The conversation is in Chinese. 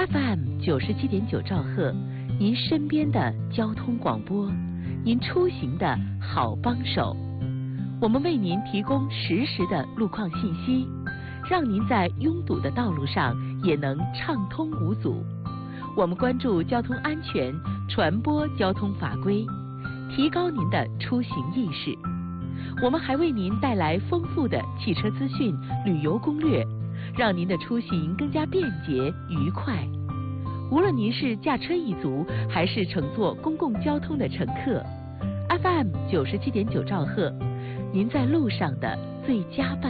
FM97.9兆赫，您身边的交通广播，您出行的好帮手。我们为您提供实时的路况信息，让您在拥堵的道路上也能畅通无阻。我们关注交通安全，传播交通法规，提高您的出行意识。我们还为您带来丰富的汽车资讯、旅游攻略，让您的出行更加便捷愉快。无论您是驾车一族，还是乘坐公共交通的乘客， FM97.9兆赫，您在路上的最佳伴。